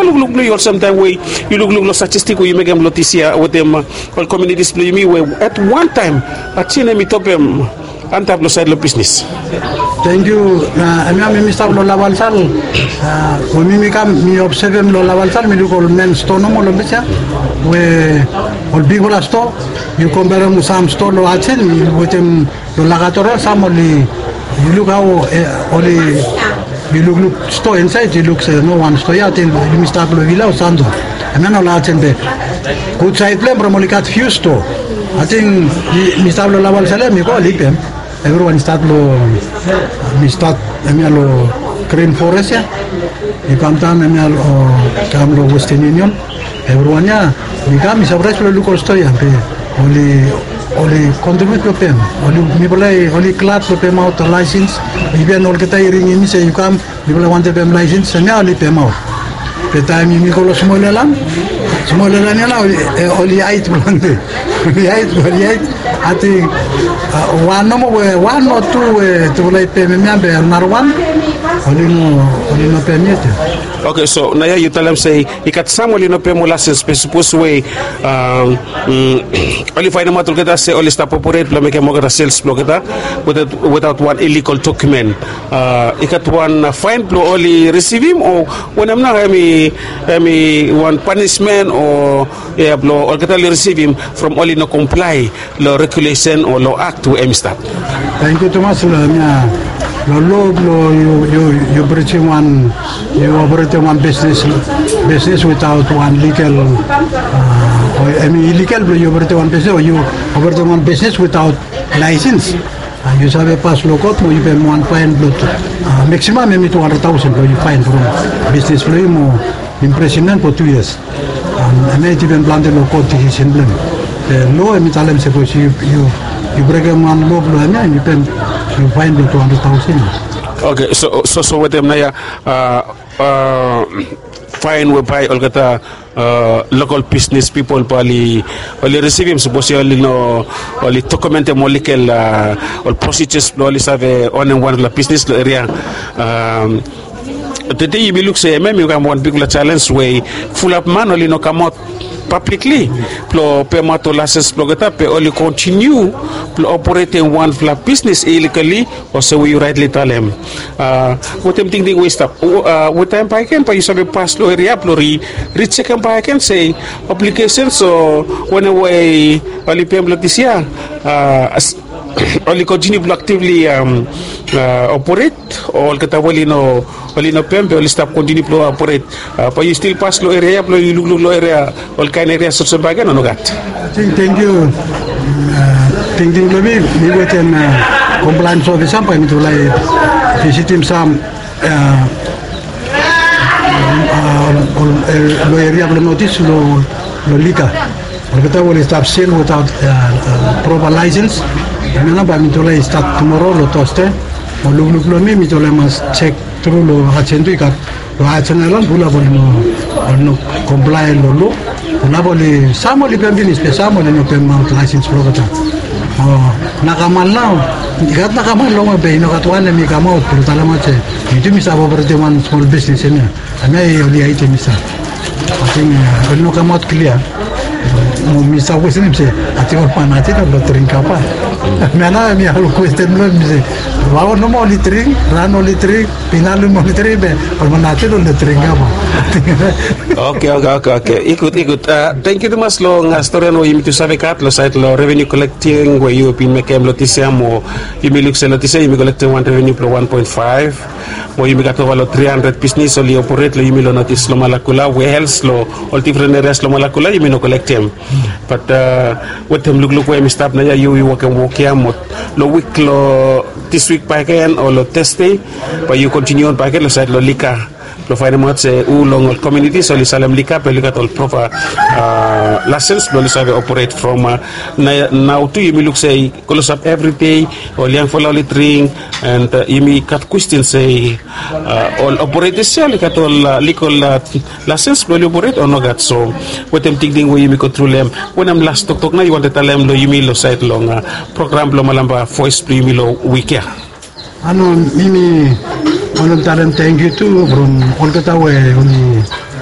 look you sometime way you look statistic you make them lotisia with them all communities play me where at one time at chine mi topem antap lo side lo business. Thank you. Ami Mr. Lola Balsal. Mi kam mi observe Lola Balsal mi ko men stono mo lo becha. We ol bigola sto you compare mu sam sto lo achen mi wotem lo lagatore samoli you look how only you look sto inside you look no one sto ya ten Mr. Lo Villa Sando. Ami no la achen be. Good side play promolikat few sto. I think Mr. Lola Balsal mi ko lipem. Everyone start lo Green Forest ya. Di Kamtan lo Western Union. Everyone ya. Di kami surprise lo luko sto ya. Oli contribute lo pem. Mi boleh clat lo pem out license. Even all kita iring ini saya yukam. Mi boleh want pem license. Saya oli pem out. Peta mi kalau semua lelang ya lah oli ait bulan deh. Oli ait. Ati one or two to like payment member narwan only no permit. Okay, so now you tell them say you got someone no pay mo license suppose way only find them to get say only stop operate plan make mo sales block without one illegal document. You got one fine blow only receive him or when I'm not any one punishment or blow or get only receive him from only no comply law regulation or law act to stop. Thank you too much. You breaching one, you operating one business without one legal, illegal. You operate one business, or you operate one business without license. You have a pass local, you pay one fine, maximum maybe 200,000. You fine from business for you more imprisonment for 2 years. And I even planted local decision blame. Law and Mitalem suppose you break one law and you find 200,000. Okay, so with them now fine we buy all gata local business people probably only receive him suppose only no only document molecule all procedures only have on one business area. The day you look say maybe you can one big challenge way full up man only no come out publicly plo permit license plogata pe only continue plo operating one flat business illegally or so we rightly tell them what them think they waste up what time I can you sabe pass lo area plo recheck and I can say application so when away only pem this year only continue to actively operate or kata wali no pembe only stop continue to operate but you still pass lo area plo you look lo area all kind area so bagan no gat. Thank you lebih ni buatan compliance officer sampai itu lah visitim sam lo area belum notice lo lika kita boleh stop sale without proper license. Mana ba mitolai start tomorrow lo toste o lo mi mitolai mas check through lo acentu ikat lo acenalan bula boleh no comply lo na boleh samo li pembini spesamo no pemount license pro kata nakamal now ikat nakamal lo be no katwan mi kamau pro talama che itu misa berarti one small business ini ame oli ai te misa ating no kamot clear mo misa wesin se ati or panati no trinca pa mana mi halu question lo mi wow no mo litring rano litring pinal mo litring be or manati no trinca pa. Okay ikut thank you mas lo nga story no yimi to sabe kat lo site lo revenue collecting where you pin make lotisia mo yimi look se lotisia yimi collecting one revenue pro 1.5 mo yimi gato walo 300 business so li operate lo yimi lo notice lo malakula we health lo all different areas lo malakula yimi no collect him but what them look where mi stop na ya you work mo lo week lo this week pa again or lo testing but you continue on pa again lo site lo lika lo find mo se ulong community so li salam lika pe lika tol proper license lo li save operate from now to you look say close up every day or liang follow littering and you cut question say all operate sell lika tol legal license lo operate or no got so what them thinking we you control them when I'm last talk na you want to tell them lo you lo site lo program lo malamba voice primi lo wiki ano mimi on talent thank you too from Kolkata way